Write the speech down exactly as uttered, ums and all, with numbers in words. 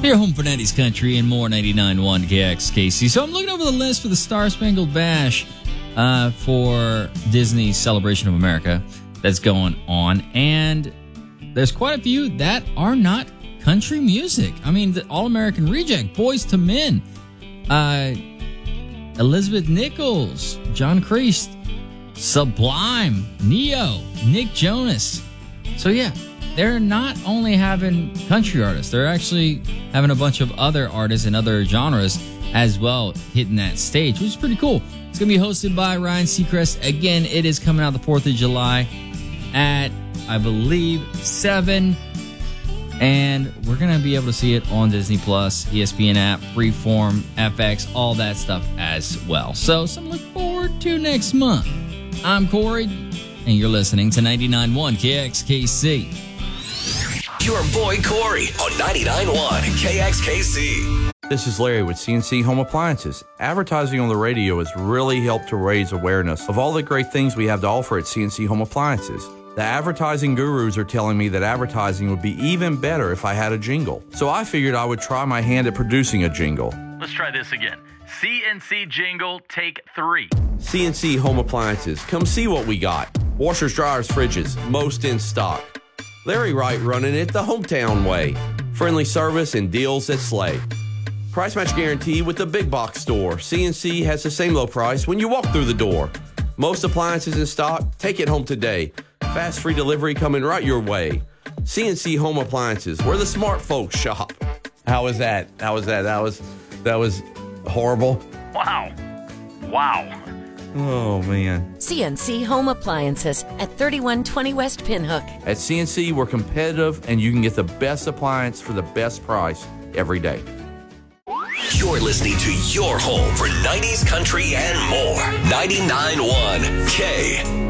Your home for nineties country and more. Ninety-nine point one K X K C. So I'm looking over the list for the Star Spangled Bash uh, for Disney's Celebration of America that's going on, and there's quite a few that are not country music. I mean, the All-American Reject, Boys to Men, uh, Elizabeth Nichols, John Kreist, Sublime, Neo, Nick Jonas. So yeah, they're not only having country artists, they're actually having a bunch of other artists and other genres as well hitting that stage, which is pretty cool. It's going to be hosted by Ryan Seacrest. Again, it is coming out the fourth of July at, I believe, seven. And we're going to be able to see it on Disney Plus, E S P N app, Freeform, F X, all that stuff as well. So, something to look forward to next month. I'm Corey, and you're listening to ninety-nine point one K X K C. Your boy Corey on ninety-nine point one K X K C. This is Larry with C N C Home Appliances. Advertising on the radio has really helped to raise awareness of all the great things we have to offer at C N C Home Appliances. The advertising gurus are telling me that advertising would be even better if I had a jingle. So I figured I would try my hand at producing a jingle. Let's try this again. C N C jingle, take three. C N C Home Appliances. Come see what we got. Washers, dryers, fridges, most in stock. Larry Wright running it the hometown way. Friendly service and deals that slay. Price match guarantee with the big box store. C N C has the same low price when you walk through the door. Most appliances in stock, take it home today. Fast free delivery coming right your way. C N C Home Appliances, where the smart folks shop. How was that? How was that? That was that was horrible. Wow. Wow. Oh, man. C N C Home Appliances at thirty-one twenty West Pinhook. At C N C, we're competitive, and you can get the best appliance for the best price every day. You're listening to your home for nineties country and more. ninety-nine point one K